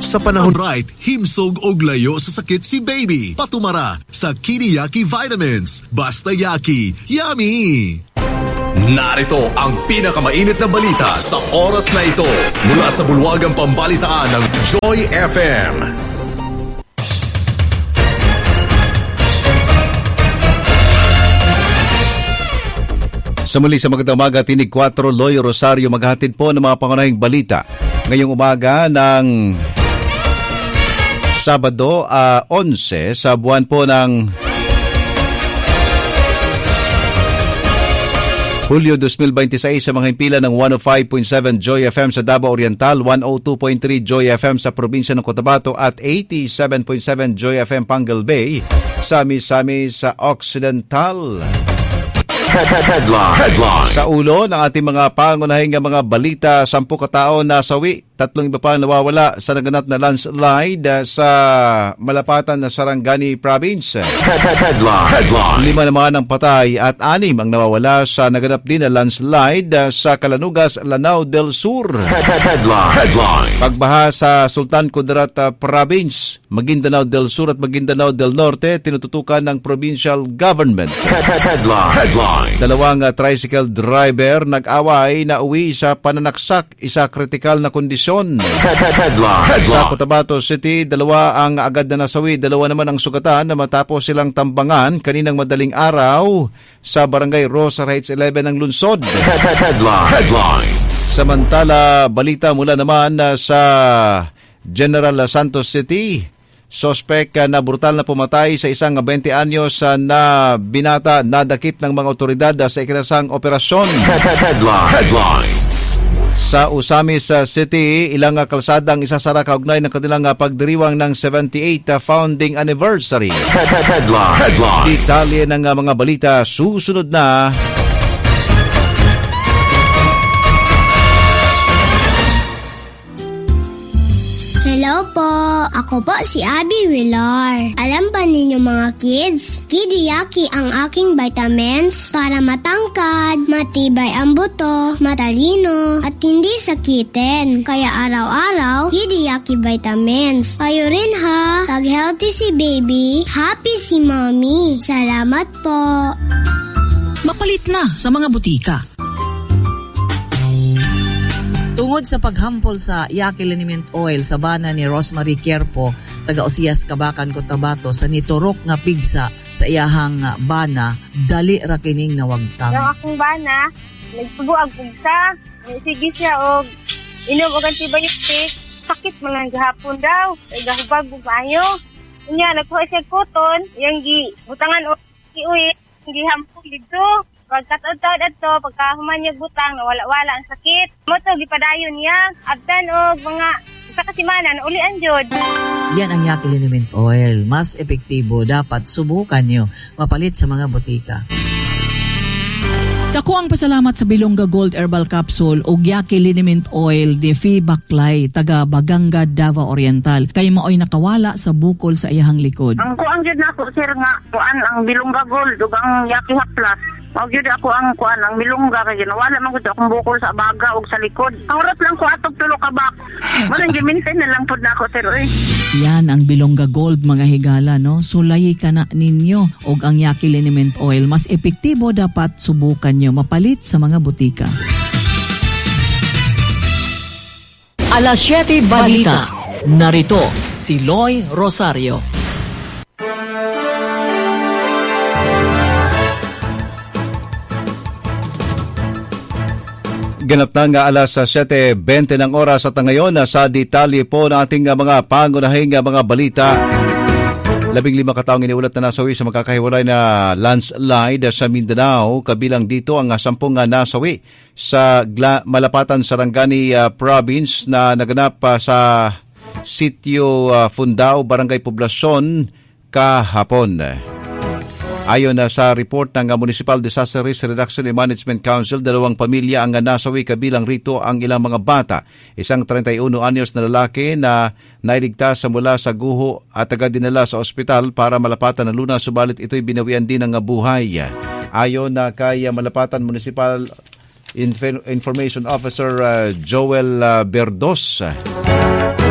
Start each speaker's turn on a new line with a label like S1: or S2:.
S1: Sa panahon right, himsog og layo sa sakit si baby. Patumara sa Kidiyaki Vitamins. Basta yaki, yummy! Narito ang pinakamainit na balita sa oras na ito mula sa bulwagang pambalitaan ng Joy FM.
S2: Sa muli sa magandang umaga, Tinig 4, Loy Rosario maghahatid po ng mga pangunahing balita ngayong umaga ng Sabado 11 sa buwan po ng Hulyo 2026 sa mga himpilan ng 105.7 Joy FM sa Davao Oriental, 102.3 Joy FM sa probinsya ng Cotabato at 87.7 Joy FM Pangal Bay sa Misamis sa Occidental. Headline. Sa ulo ng ating mga pangunahing mga balita, 10 katao nasawi, 3 iba pa nawawala sa naganap na landslide sa malapatan na Sarangani Province. Headline. 5 naman ang patay at 6 ang nawawala sa naganap din na landslide sa Calanugas, Lanao del Sur. Headline. Pagbaha sa Sultan Kudarat Province, Maguindanao del Sur at Maguindanao del Norte tinututukan ng provincial government. Headline. 2 tricycle driver nag-away na uwi sa pananaksak, isa kritikal na kondisyon. Sa Cotabato City, 2 ang agad na nasawi, 2 naman ang sugatan na matapos silang tambangan kaninang madaling araw sa barangay Rosa Heights 11 ng lungsod. Samantala, balita mula naman sa General Santos City. Sospek na brutal na pumatay sa isang 20 anyos na binata na dakip ng mga otoridad sa ikinasang operasyon. Sa Usamis City, ilang kalsadang isasara kaugnay ng kanilang pagdiriwang ng 78th founding anniversary. Detalye ng mga balita susunod na.
S3: Hello po! Ako po si Abby Villar. Alam ba ninyo mga kids? Kidiyaki ang aking vitamins para matangkad, matibay ang buto, matalino, at hindi sakitin. Kaya araw-araw, Kidiyaki vitamins. Kayo rin ha! Pag healthy si baby, happy si mommy. Salamat po!
S4: Mapalit na sa mga butika. Tungod sa paghampol sa Yaki Liniment Oil sa bana ni Rosemary Querpo, taga-Osias, Kabakan, Cotabato, sa niturok nga pigsa sa iyahang bana, dali ra kining nawagtang.
S5: Ang akong bana, nagsugo ang pigsa, sige siya og inom og antibiotic, sakit man lang gahapon daw, gahubag og maayo. Unya nagkuha siya koton, yang butangan og kiuwi, gihampol dito. Pagkataod-taod ato, pagkahuman niya butang, nawala-wala ang sakit. Moto, gipadayon niya. Abdan o mga sa kasimanan, ulian jod.
S4: Yan ang Yaki Liniment Oil. Mas epektibo, dapat subukan nyo. Mapalit sa mga butika. Dako ang pasalamat sa Bilongga Gold Herbal Capsule o Yaki Liniment Oil de Fi Baklay, taga Baganga, Davao Oriental. Kay maoy nakawala sa bukol sa iyahang likod.
S6: Ang kuang jud nako sir nga kuan ang Bilongga Gold ug ang Yaki Haplas. Mao gyud ako ang kuan ang milungga kay ginawala man gud akong bukol sa baga ug sa likod. Awrat lang ko atog tulo ka bak. Malang giminten na lang pud nako sir oy.
S4: Yan ang Bilongga Gold mga higala no. Sulayi ka na ninyo og ang Yaki Liniment Oil. Mas epektibo, dapat subukan nyo. Mapalit sa mga butika. Alas 7 Balita. Narito si Loy Rosario.
S2: Ganap na nga alas 7:20 ng oras at ngayon sa detalye po ng ating mga pangunahing mga balita. 15 kataong iniulat na nasawi sa makakahiwalay na landslide sa Mindanao. Kabilang dito ang 10 nasawi sa malapatan Sarangani Province na naganap sa Sitio Fundao, Barangay Poblacion kahapon. Ayon sa report ng Municipal Disaster Risk Reduction and Management Council, 2 pamilya ang nasawi, kabilang rito ang ilang mga bata. Isang 31 anyos na lalaki na nailigtas mula sa guho at agad dinala sa ospital para malapatan ng lunas, subalit ito'y binawian din ng buhay. Ayon kay Malapatan Municipal Information Officer Joel Berdos,